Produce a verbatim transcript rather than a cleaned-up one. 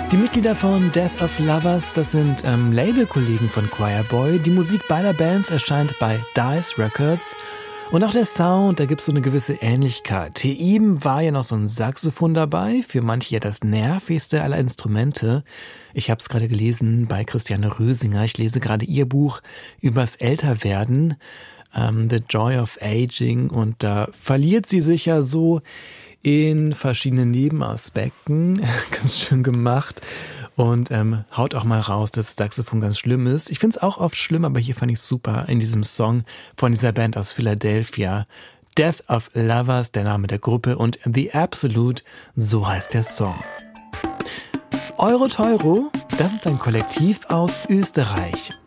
Die Mitglieder von Death of Lovers, das sind ähm, Labelkollegen von Choirboy. Die Musik beider Bands erscheint bei Dice Records. Und auch der Sound, da gibt es so eine gewisse Ähnlichkeit. Hier eben war ja noch so ein Saxophon dabei, für manche ja das nervigste aller Instrumente. Ich habe es gerade gelesen bei Christiane Rösinger. Ich lese gerade ihr Buch übers Älterwerden, ähm, The Joy of Aging. Und da verliert sie sich ja so in verschiedenen Nebenaspekten. Ganz schön gemacht. Und ähm, haut auch mal raus, dass das Saxophon ganz schlimm ist. Ich finde es auch oft schlimm, aber hier fand ich es super in diesem Song von dieser Band aus Philadelphia. Death of Lovers, der Name der Gruppe, und The Absolute, so heißt der Song. Euro Teuro, das ist ein Kollektiv aus Österreich.